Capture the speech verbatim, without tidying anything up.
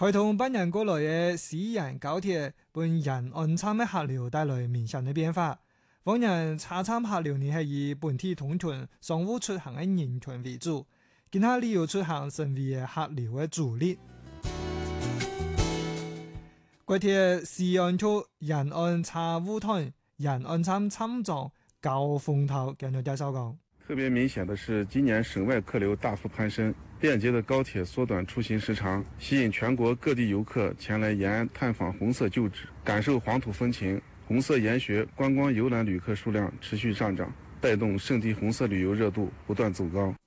開通百年過來嘅西延高鐵，為沿岸站嘅客流帶來明顯嘅變化。往日車站客流呢係以本地通勤、商務出行嘅人群為主，今下旅遊出行成為客流嘅主力。國鐵西岸區沿岸車務團、沿岸站參撞高峰頭，跟住介紹講。 特別明顯的是，今年省外客流大幅攀升，便捷的高鐵縮短出行時長，吸引全國各地遊客前來延安探訪紅色舊址，感受黃土風情。紅色研學觀光遊覽旅客數量持續上漲，帶動聖地紅色旅遊熱度不斷走高。